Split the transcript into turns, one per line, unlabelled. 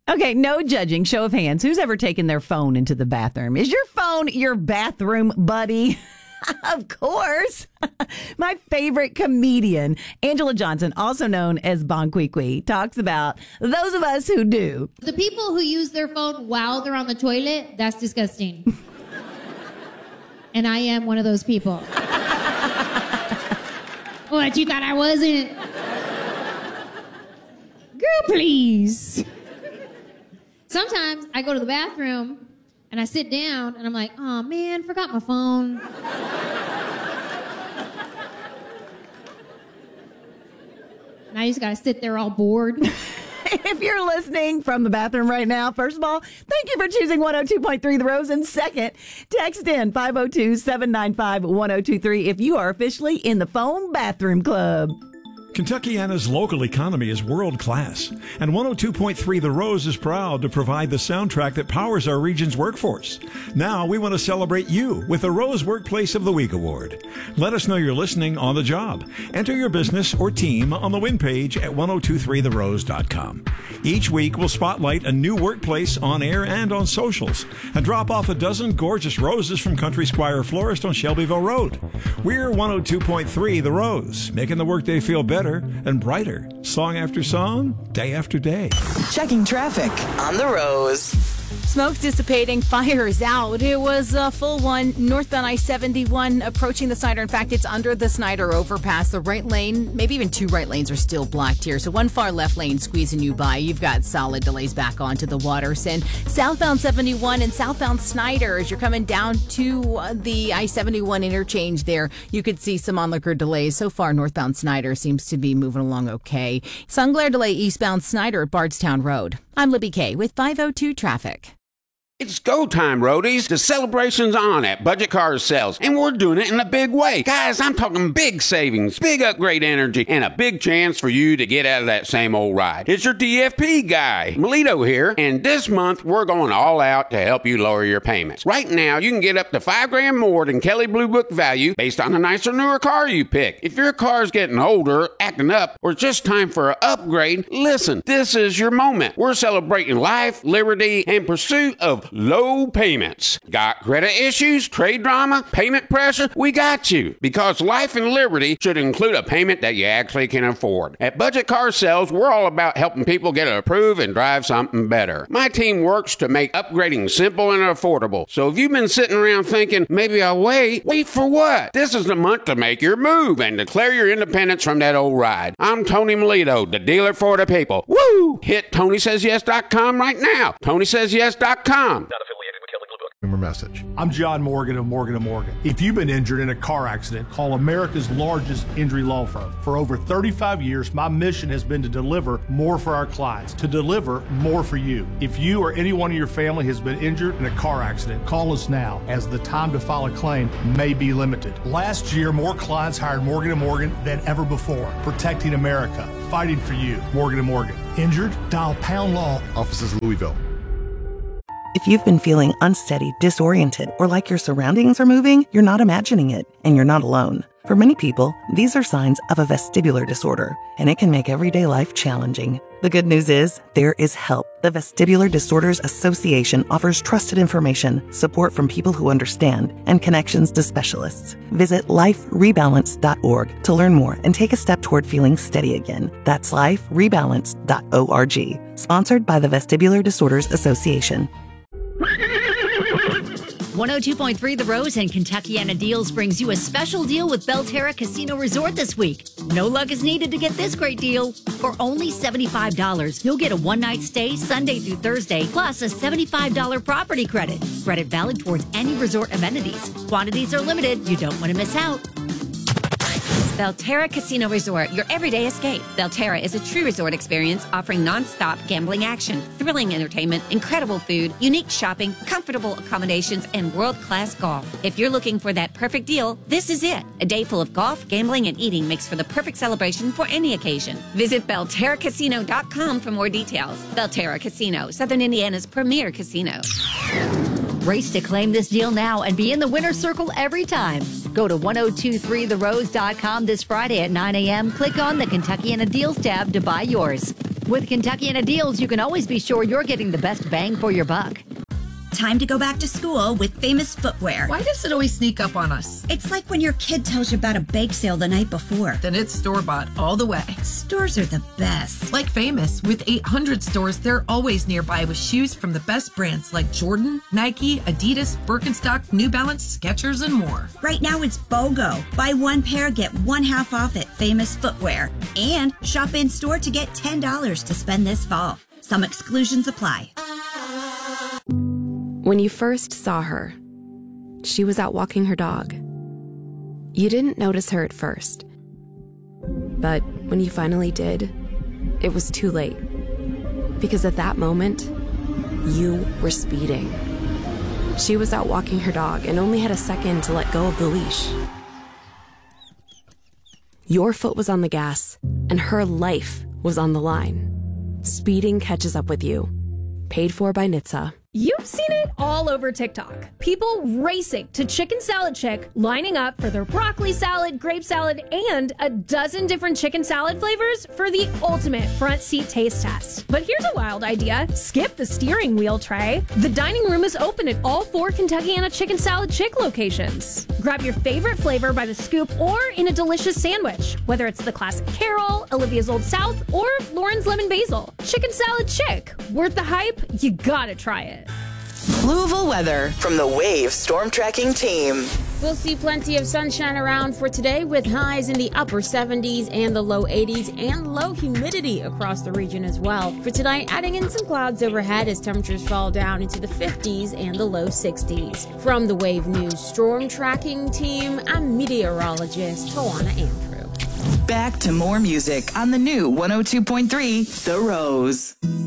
Okay, no judging. Show of hands. Who's ever taken their phone into the bathroom? Is your phone your bathroom buddy? Of course. My favorite comedian, Angela Johnson, also known as Bon Qui Qui, talks about those of us who do.
The people who use their phone while they're on the toilet, that's disgusting. And I am one of those people. What, you thought I wasn't? Girl, please. Sometimes I go to the bathroom and I sit down and I'm like, oh man, forgot my phone. And I just gotta sit there all bored.
If you're listening from the bathroom right now, first of all, thank you for choosing 102.3 The Rose. And second, text in 502-795-1023 if you are officially in the Phone Bathroom Club.
Kentuckiana's local economy is world-class, and 102.3 The Rose is proud to provide the soundtrack that powers our region's workforce. Now we want to celebrate you with the Rose Workplace of the Week Award. Let us know you're listening on the job. Enter your business or team on the win page at 1023therose.com. Each week we'll spotlight a new workplace on air and on socials, and drop off a dozen gorgeous roses from Country Squire Florist on Shelbyville Road. We're 102.3 The Rose, making the workday feel better and brighter, song after song, day after day.
Checking traffic on The Rose.
Smoke's dissipating, fire is out. It was a full one northbound I-71 approaching the Snyder. In fact, it's under the Snyder overpass. The right lane, maybe even two right lanes are still blocked here. So one far left lane squeezing you by. You've got solid delays back onto the Waters. And southbound 71 and southbound Snyder, as you're coming down to the I-71 interchange there, you could see some onlooker delays. So far, northbound Snyder seems to be moving along okay. Sun glare delay eastbound Snyder at Bardstown Road. I'm Libby Kay with 502 Traffic.
It's go time, roadies. The celebration's on at Budget Car Sales, and we're doing it in a big way. Guys, I'm talking big savings, big upgrade energy, and a big chance for you to get out of that same old ride. It's your DFP guy, Melito here, and this month we're going all out to help you lower your payments. Right now, you can get up to $5,000 more than Kelley Blue Book value based on a nicer, newer car you pick. If your car's getting older, acting up, or it's just time for an upgrade, listen, this is your moment. We're celebrating life, liberty, and pursuit of low payments. Got credit issues, trade drama, payment pressure? We got you. Because life and liberty should include a payment that you actually can afford. At Budget Car Sales, we're all about helping people get it approved and drive something better. My team works to make upgrading simple and affordable. So if you've been sitting around thinking, maybe I'll wait for what? This is the month to make your move and declare your independence from that old ride. I'm Tony Melito, the dealer for the people. Woo! Hit TonySaysYes.com right now. TonySaysYes.com.
Not affiliated with Kelley Blue Book. Message. I'm John Morgan of Morgan & Morgan. If you've been injured in a car accident, call America's largest injury law firm. For over 35 years, my mission has been to deliver more for our clients, to deliver more for you. If you or anyone in your family has been injured in a car accident, call us now, as the time to file a claim may be limited. Last year, more clients hired Morgan & Morgan than ever before, protecting America, fighting for you. Morgan & Morgan. Injured? Dial Pound Law. Offices Louisville.
If you've been feeling unsteady, disoriented, or like your surroundings are moving, you're not imagining it, and you're not alone. For many people, these are signs of a vestibular disorder, and it can make everyday life challenging. The good news is, there is help. The Vestibular Disorders Association offers trusted information, support from people who understand, and connections to specialists. Visit liferebalance.org to learn more and take a step toward feeling steady again. That's liferebalance.org. Sponsored by the Vestibular Disorders Association.
102.3 The Rose and Kentuckiana Deals brings you a special deal with Belterra Casino Resort this week. No luck is needed to get this great deal. For only $75, you'll get a one-night stay Sunday through Thursday, plus a $75 property credit. Credit valid towards any resort amenities. Quantities are limited. You don't want to miss out. Belterra Casino Resort, your everyday escape. Belterra is a true resort experience offering non-stop gambling action, thrilling entertainment, incredible food, unique shopping, comfortable accommodations, and world-class golf. If you're looking for that perfect deal, this is it. A day full of golf, gambling, and eating makes for the perfect celebration for any occasion. Visit BelterraCasino.com for more details. Belterra Casino, Southern Indiana's premier casino.
Race to claim this deal now and be in the winner's circle every time. Go to 1023therose.com this Friday at 9 a.m. Click on the Kentuckiana Deals tab to buy yours. With Kentuckiana deals, you can always be sure you're getting the best bang for your buck.
Time to go back to school with Famous Footwear.
Why does it always sneak up on us?
It's like when your kid tells you about a bake sale the night before.
Then it's store-bought all the way.
Stores are the best.
Like Famous, with 800 stores, they're always nearby with shoes from the best brands like Jordan, Nike, Adidas, Birkenstock, New Balance, Skechers, and more.
Right now it's BOGO. Buy one pair, get one half off at Famous Footwear. And shop in-store to get $10 to spend this fall. Some exclusions apply.
When you first saw her, she was out walking her dog. You didn't notice her at first. But when you finally did, it was too late. Because at that moment, you were speeding. She was out walking her dog and only had a second to let go of the leash. Your foot was on the gas, and her life was on the line. Speeding catches up with you. Paid for by NHTSA.
You've seen it all over TikTok. People racing to Chicken Salad Chick, lining up for their broccoli salad, grape salad, and a dozen different chicken salad flavors for the ultimate front seat taste test. But here's a wild idea. Skip the steering wheel tray. The dining room is open at all 4 Kentuckiana Chicken Salad Chick locations. Grab your favorite flavor by the scoop or in a delicious sandwich, whether it's the classic Carol, Olivia's Old South, or Lauren's Lemon Basil. Chicken Salad Chick. Worth the hype? You gotta try it.
Louisville weather from the Wave Storm Tracking Team.
We'll see plenty of sunshine around for today with highs in the upper 70s and the low 80s and low humidity across the region as well. For tonight, adding in some clouds overhead as temperatures fall down into the 50s and the low 60s. From the Wave News Storm Tracking Team, I'm meteorologist Tawana Andrew.
Back to more music on the new 102.3 The Rose.